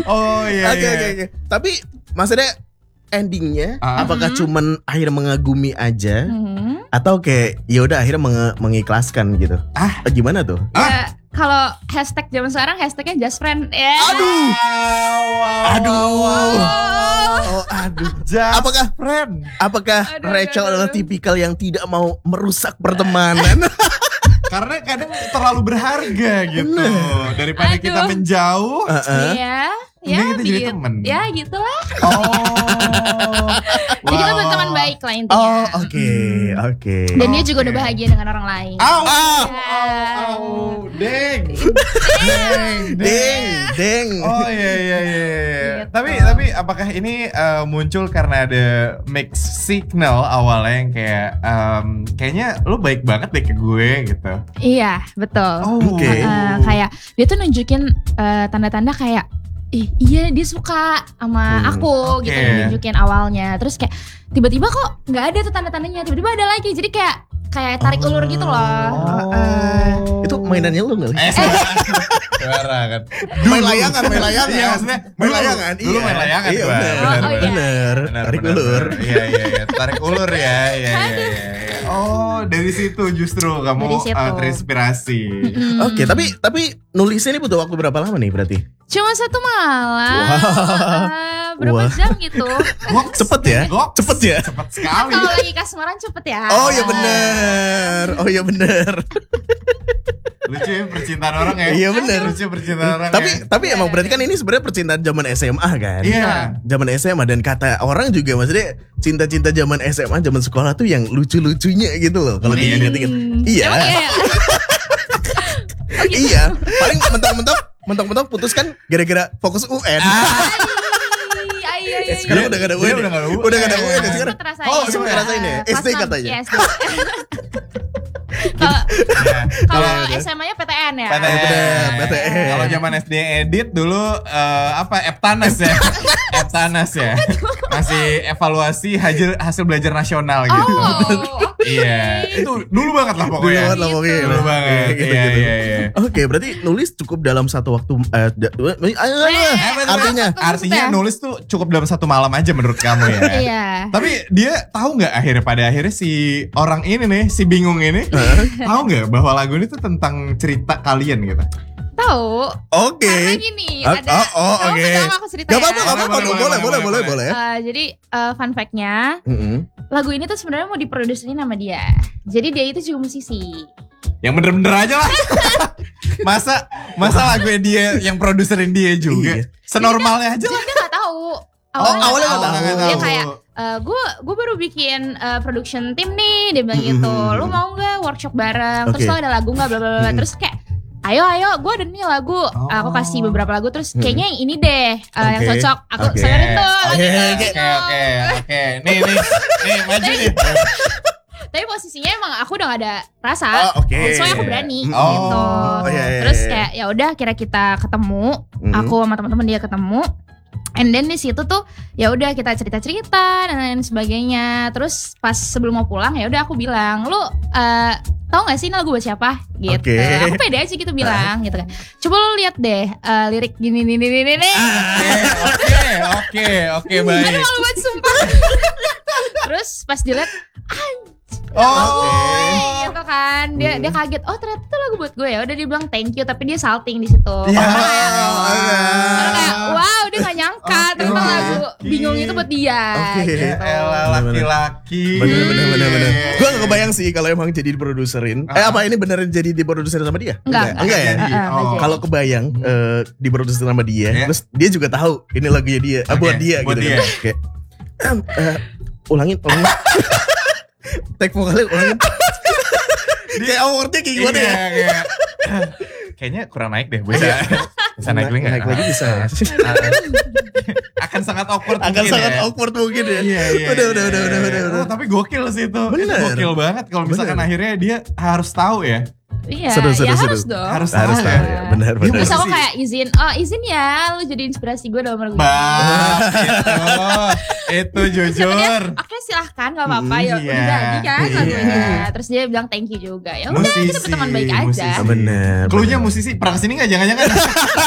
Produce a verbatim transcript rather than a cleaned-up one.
Oh iya. Oke oke oke. Tapi maksudnya endingnya Ah. apakah Mhm. cuman akhirnya mengagumi aja Hmm. atau kayak ya udah akhirnya menge- mengikhlaskan gitu? Ah. Eh, Gimana tuh? Ya, kalau hashtag zaman sekarang hashtagnya just friend ya. Aduh. Aduh. Oh. Oh, aduh. Just Apakah- friend? Apakah Aduh, Rachel aduh, adalah aduh. tipikal yang tidak mau merusak pertemanan? Karena kadang terlalu berharga gitu. Daripada Aduh. kita menjauh, Heeh. Iya, Ini ya, kita jadi begitu. temen. Ya gitulah. oh. Jadi kita Wow. berteman baik lah intinya. Oh, oke, oke. Dan dia juga Oke. udah bahagia dengan orang lain. Au, Ah. au, au, au, deng, deng, Deng, deng. Oh iya iya iya. iya. Gitu. Tapi tapi apakah ini uh, muncul karena ada mixed signal awalnya yang kayak um, kayaknya lu baik banget deh ke gue gitu. Iya, betul. Oh, Oke. Eh, kayak dia tuh nunjukin eh, tanda-tanda kayak ih iya dia suka sama Hmm, aku oke. gitu, nunjukin awalnya. Terus kayak tiba-tiba kok nggak ada tuh tanda-tandanya, tiba-tiba ada lagi. Jadi kayak kayak tarik ulur gitu loh. Oh. Eh, itu mainannya lu nggak? Eh, suara kan. Main layangan, main layangan. Iya, maksudnya main dulu- layangan. dulu main layangan, Iya, gua. bener, Bener, bener, Oh, iya. bener. Benar, Tarik benar, ulur. benar. Iya iya iya, tarik ulur ya. Iya iya iya. Oh, dari situ justru kamu Dari situ. uh, terinspirasi. Mm. Oke, tapi tapi nulisnya ini butuh waktu berapa lama nih berarti? Cuma satu malam, Wah. eh, berapa Wah. jam gitu. Goks. Cepet ya? Goks. Cepet ya? Cepet sekali. Kalau lagi kasmaran cepet ya. Oh ya bener. Oh ya bener. Lucu ya percintaan orang ya. Iya, bener. Lucu percintaan orang Tapi ya. tapi emang berarti kan ini sebenarnya percintaan zaman S M A kan? Iya. Zaman S M A dan kata orang juga maksudnya cinta-cinta zaman S M A zaman sekolah tuh yang lucu-lucunya gitu loh kalau Oh, iya. diinget-inget. Iya. Emang iya. Iya. Paling mentok-mentok mentok-mentok putus kan gara-gara fokus U N. Iya, iya, Eh, sekarang iya. udah gak ada U Dia N. udah nggak ada U N. Udah gak ada U N ya Sempet sekarang. ngerasain. Oh, sempet ngerasain ya? Pas S D enam, katanya. iya, S D. Kalau Iya. kalau Iya, iya. S M A-nya P T N ya. P T N. bener, P T N. Kalau zaman S D edit dulu eh, apa Eptanas ya? Eptanas ya. Masih evaluasi hasil hasil belajar nasional gitu. Oh, oke. Iya, itu dulu banget lah Dulu pokoknya. banget lah pokoknya. Gitu. Dulu banget. Gitu, Iya, gitu. iya, iya. Oke, berarti nulis cukup dalam satu waktu eh, da- Eh, artinya Artinya maksudnya? nulis tuh cukup dalam satu malam aja menurut kamu ya. Iya. Tapi dia tahu nggak akhirnya pada akhirnya si orang ini nih, si bingung ini, tahu nggak bahwa lagu ini tuh tentang cerita kalian gitu? Tahu. Oke. Karena gini, Oh, ada oh, oh, kamu oke. pertama aku cerita Gak ya. apa-apa, gak apa-apa. Boleh, Boleh, boleh, boleh, boleh, boleh, boleh. Eh, jadi eh, fun fact-nya, Mm-mm. lagu ini tuh sebenarnya mau diproduserin sama dia. Jadi dia itu juga musisi. Yang bener-bener aja lah. masa masa lagunya dia yang produserin dia juga. Iya. Senormalnya aja Jadi lah. dia nggak tahu. Oh, awalnya nggak Awalnya tahu. Dia kayak gue gue baru bikin eh, production tim nih, dia bilang gitu. Mhm. Lu mau nggak workshop bareng? Terus Oke. lo ada lagu nggak? Bla bla bla. Mhm. Terus kayak ayo ayo gue ada nih lagu. Aku kasih beberapa lagu terus kayaknya yang ini deh eh, yang Oke. cocok. Aku Oke. sebenarnya tuh Oke, lagu itu, oke, gitu. Oke oke oke. Nih nih nih maju nih. Tapi posisinya emang aku udah gak ada rasa. Oh, oke. Soalnya aku berani Oh. gitu. Oh, iya, iya, Terus iya. kayak ya udah kira kita ketemu, Mhm. aku sama teman-teman dia ketemu. And then di situ tuh ya udah kita cerita-cerita dan lain sebagainya. Terus pas sebelum mau pulang ya udah aku bilang, "Lu eh tahu gak sih ini lagu buat siapa?" gitu. Oke. Aku pede aja gitu bilang gitu kan. Coba lu lihat deh eh, lirik gini gini gini gini. Oke oke oke baik. Aduh malu banget sumpah. Terus pas dilihat Oh. gitu kan dia dia kaget, oh ternyata itu lagu buat gue ya udah dia bilang thank you tapi dia salting di situ. Ya. Karena kayak, karena kayak wow dia nggak nyangka Oke. ternyata lagu bingung itu buat dia. Oke. Gitu. Ya elah laki-laki. Bener bener bener bener. Gue gak kebayang sih kalau emang jadi diproduserin. Eh apa ini beneran jadi diproduserin sama dia? Enggak, Enggak ya? enggak jadi. Oh. Kalau kebayang eh, diproduserin sama dia, Iya. terus dia juga tahu ini lagunya dia, ah, Oke, buat dia buat gitu dia. kan. Kayak "Em, eh, ulangin, ulangin. Take vokalnya ulangin. Kayak awardnya kayak gimana ya? Iya, kayak, kayaknya kurang naik deh. Bisa, bisa naik lagi nggak? Naik lagi bisa. Akan sangat awkward Akan mungkin sangat ya. awkward mungkin ya. Iya, iya, Udah, iya, udah, udah, iya. udah, udah, udah. Oh, tapi gokil sih itu. Itu Bener. gokil banget kalau misalkan Bener. akhirnya dia harus tahu ya. Iya, Seru, seru, ya seru. harus dong. Harus Harus tahu. tahu ya. Benar Dia benar. Terus aku Musisi. kayak izin, oh izin ya lu jadi inspirasi gue dalam lagu ini. Bah, itu, itu jujur. Oke silahkan gak apa-apa Hmm, ya iya. udah jadi kan Iya. lagunya. Terus dia bilang thank you juga. Ya udah kita Musisi, berteman baik aja. musisi. Bener. Cluenya musisi pernah kesini nggak? Jangan-jangan.